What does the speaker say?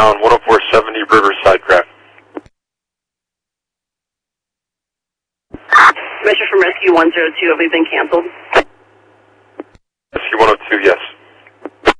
down 10470 Riverside Craft. Mission from Rescue 102, have we been canceled? Rescue 102, yes.